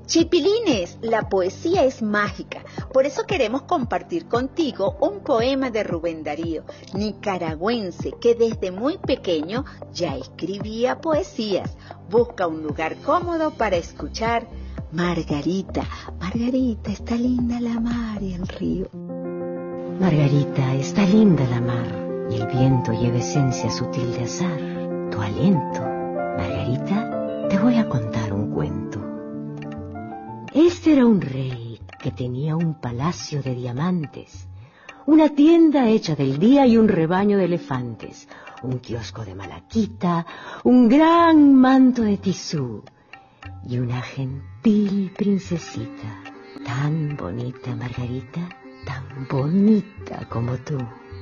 Chipilines, la poesía es mágica, por eso queremos compartir contigo un poema de Rubén Darío, nicaragüense que desde muy pequeño ya escribía poesías. Busca un lugar cómodo para escuchar Margarita. Margarita, está linda la mar y el río. Margarita, está linda la mar y el viento lleva esencia sutil de azar. Tu aliento, Margarita, te voy a contar un cuento. Este era un rey que tenía un palacio de diamantes, una tienda hecha del día y un rebaño de elefantes, un kiosco de malaquita, un gran manto de tisú y una gentil princesita, tan bonita, Margarita, tan bonita como tú.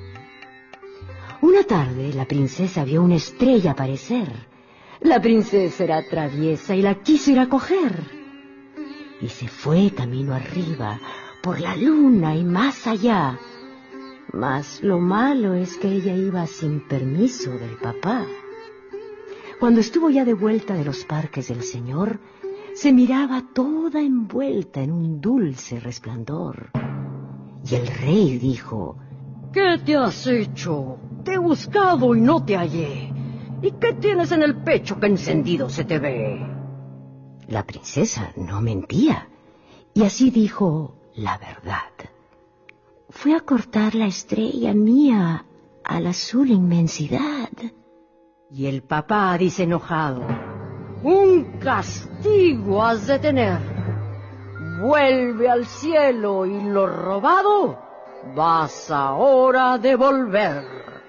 Una tarde la princesa vio una estrella aparecer. La princesa era traviesa y la quiso ir a coger. Y se fue camino arriba, por la luna y más allá. Mas lo malo es que ella iba sin permiso del papá. Cuando estuvo ya de vuelta de los parques del Señor, se miraba toda envuelta en un dulce resplandor. Y el rey dijo: ¿Qué te has hecho? Te he buscado y no te hallé. ¿Y qué tienes en el pecho que encendido se te ve? La princesa no mentía, y así dijo la verdad. Fui a cortar la estrella mía a la azul inmensidad. Y el papá dice enojado: un castigo has de tener. Vuelve al cielo y lo robado vas ahora a devolver.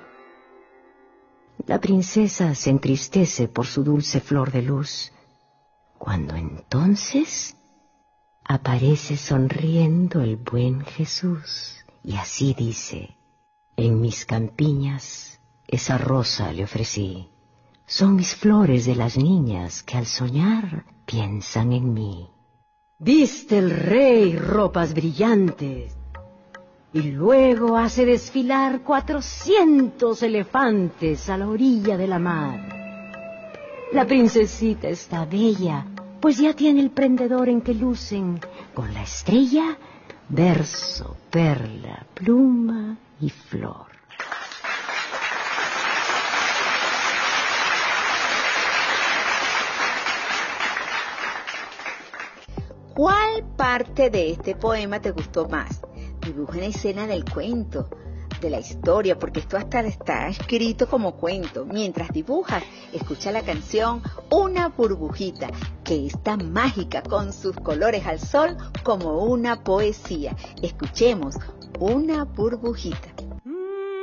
La princesa se entristece por su dulce flor de luz, cuando entonces aparece sonriendo el buen Jesús, y así dice: en mis campiñas esa rosa le ofrecí, son mis flores de las niñas que al soñar piensan en mí. Viste el rey ropas brillantes, y luego hace desfilar 400 elefantes a la orilla de la mar. La princesita está bella, pues ya tiene el prendedor en que lucen con la estrella verso, perla, pluma y flor. ¿Cuál parte de este poema te gustó más? Dibuja una escena del cuento, de la historia, porque esto hasta está escrito como cuento. Mientras dibujas, escucha la canción Una burbujita, que es tan mágica con sus colores al sol como una poesía. Escuchemos Una burbujita.